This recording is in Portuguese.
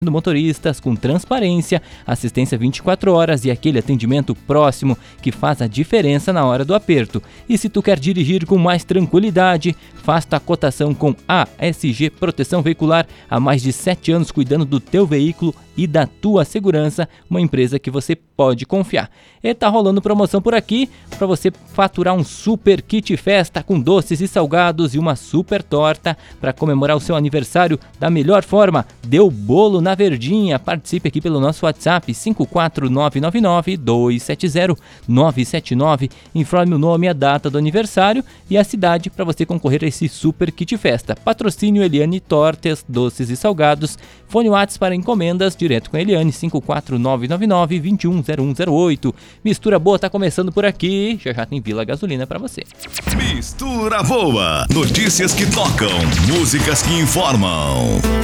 motoristas com transparência, assistência 24 horas e aquele atendimento próximo que faz a diferença na hora do aperto. E se tu quer dirigir com mais tranquilidade, faça a cotação com ASG Proteção Veicular, há mais de 7 anos cuidando do teu veículo e da tua segurança, uma empresa que você pode confiar. E tá rolando promoção por aqui para você faturar um super kit festa com doces e salgados e uma super torta para comemorar o seu aniversário da melhor forma. Deu bolo na Verdinha. Participe aqui pelo nosso WhatsApp 54999-270-979. Informe o nome, a data do aniversário e a cidade para você concorrer a esse super kit festa. Patrocínio Eliane Tortas, Doces e Salgados. Fone WhatsApp para encomendas direto com a Eliane 54999-210108. Mistura Boa tá começando por aqui. Já tem Vila Gasolina para você. Mistura Boa. Notícias que tocam, músicas que informam.